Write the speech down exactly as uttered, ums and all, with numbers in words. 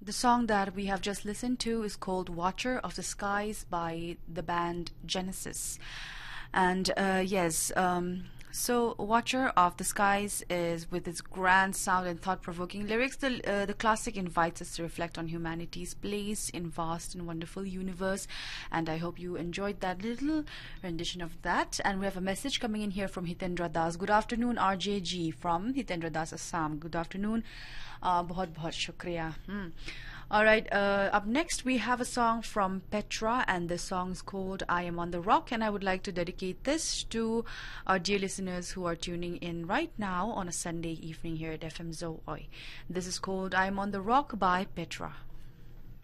The song that we have just listened to is called Watcher of the Skies by the band Genesis. And uh, yes, um, so Watcher of the Skies is, with its grand sound and thought-provoking lyrics, the, uh, the classic invites us to reflect on humanity's place in vast and wonderful universe. And I hope you enjoyed that little rendition of that. And we have a message coming in here from Hitendra Das. Good afternoon, R J G from Hitendra Das, Assam. Good afternoon. Uh, बहुत बहुत शुक्रिया. Hmm. Alright, uh, up next we have a song from Petra, and the song's called I Am on the Rock, and I would like to dedicate this to our dear listeners who are tuning in right now on a Sunday evening here at F M Zooi. This is called I Am on the Rock by Petra.